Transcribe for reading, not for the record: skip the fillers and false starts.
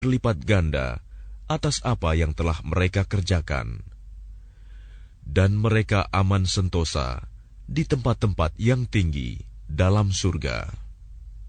berlipat ganda atas apa yang telah mereka kerjakan. Dan mereka aman sentosa di tempat-tempat yang tinggi dalam surga.